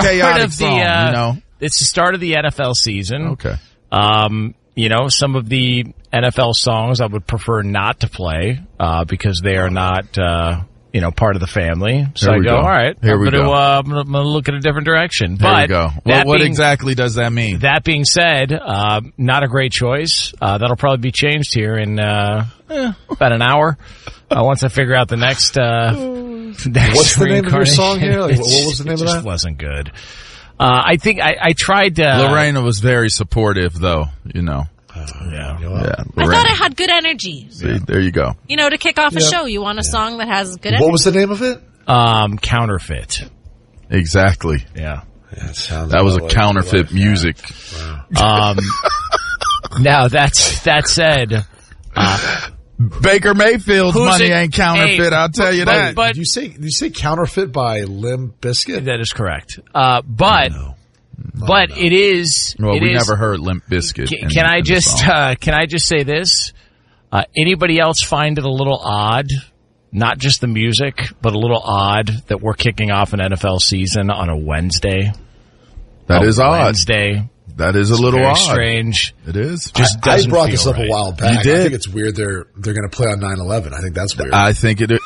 chaotic song, It's the start of the NFL season. Okay. Some of the NFL songs I would prefer not to play because they are not, part of the family. So I go, all right, I'm going to look in a different direction. There we go. What exactly does that mean? That being said, not a great choice. That'll probably be changed here in about an hour once I figure out the next What's the name of your song here? What was the name of that? It just wasn't good. I think I tried to... Lorena was very supportive, though, Yeah. I thought I had good energy. See, there you go. To kick off a show, you want a song that has good energy. What was the name of it? Counterfeit. Exactly. Yeah. That was a counterfeit music. Wow. Now, that said... Baker Mayfield's money ain't counterfeit, I'll tell you that. But did you say Counterfeit by Limp Bizkit? That is correct. But it is. Well, we never heard Limp Bizkit. Can I just say this? Anybody else find it a little odd? Not just the music, but a little odd that we're kicking off an NFL season on a Wednesday. That is odd. Wednesday. That is a little odd. Strange. It is. I brought this up a while back. You did. I think it's weird they're going to play on 9/11. I think that's weird. I think it is.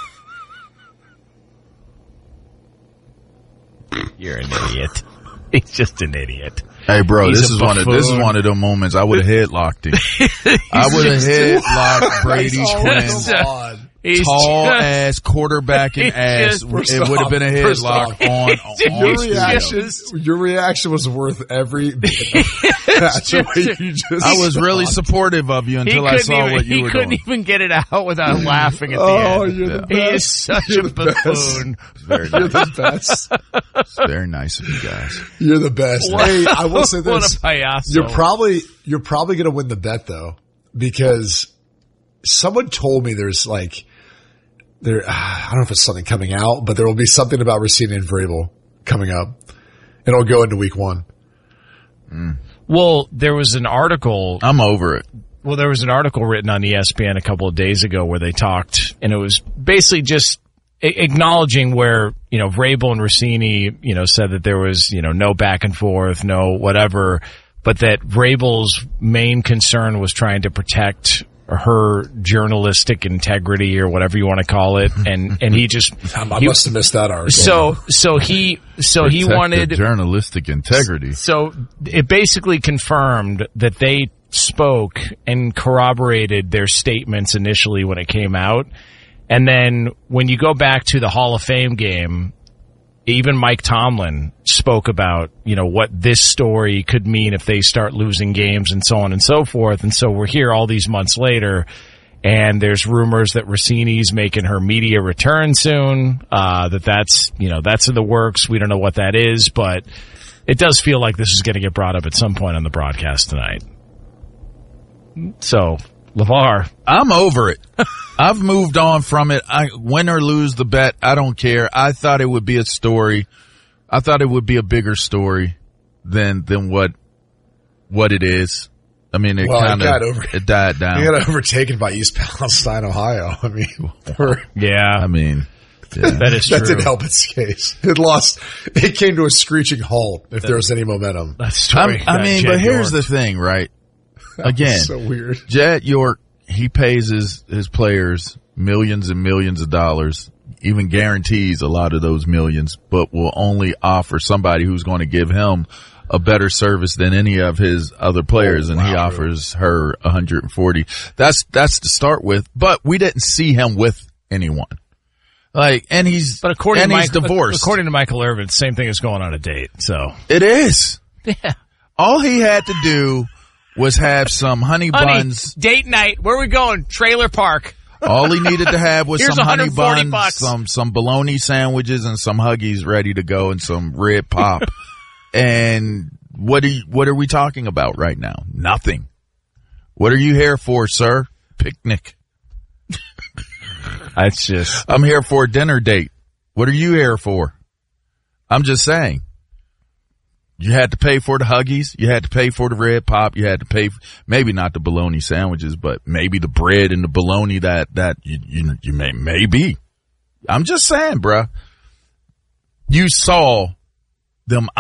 You're an idiot. He's just an idiot. This is one of the moments I would have headlocked him. I would have headlocked Brady Quinn. Tall ass quarterbacking ass. It would have been a headlock on Your reaction was worth every bit. I was really supportive of you until I saw what you were doing. He couldn't even get it out without laughing at the end. You're the best. He is such a buffoon. Very You're the best. It's very nice of you guys. You're the best. Hey, I will say this. What a payaso. You're probably going to win the bet though, because someone told me there's I don't know if it's something coming out, but there will be something about Rossini and Vrabel coming up. And it'll go into week 1. Well, there was an article. I'm over it. Well, there was an article written on ESPN a couple of days ago where they talked, and it was basically just acknowledging where, Vrabel and Rossini, said that there was, no back and forth, no whatever, but that Vrabel's main concern was trying to protect her journalistic integrity or whatever you want to call it, and he just I must have missed that article. So he wanted journalistic integrity. So it basically confirmed that they spoke and corroborated their statements initially when it came out, and then when you go back to the Hall of Fame game, even Mike Tomlin spoke about, what this story could mean if they start losing games and so on and so forth. And so we're here all these months later, and there's rumors that Rossini's making her media return soon, that's in the works. We don't know what that is, but it does feel like this is going to get brought up at some point on the broadcast tonight. So, LeVar. I'm over it. I've moved on from it. Win or lose the bet, I don't care. I thought it would be a story. I thought it would be a bigger story than what it is. I mean, it died down. It got overtaken by East Palestine, Ohio. I mean, that is true. That didn't help its case. It came to a screeching halt if there was any momentum. But here's the thing, right? Again, so weird. Jet York, he pays his players millions and millions of dollars, even guarantees a lot of those millions, but will only offer somebody who's going to give him a better service than any of his other players, and he offers her 140. That's to start with, but we didn't see him with anyone. He's divorced. According to Michael Irvin, same thing as going on a date. So it is. Yeah. All he had to do was have some honey buns. Date night. Where are we going? Trailer park. All he needed to have was some honey buns, $140. some bologna sandwiches, and some Huggies ready to go, and some red pop. And what are we talking about right now? Nothing. What are you here for, sir? Picnic. I'm here for a dinner date. What are you here for? I'm just saying. You had to pay for the Huggies. You had to pay for the red pop. You had to pay, maybe not the bologna sandwiches, but maybe the bread and the bologna that you maybe. I'm just saying, bruh. You saw them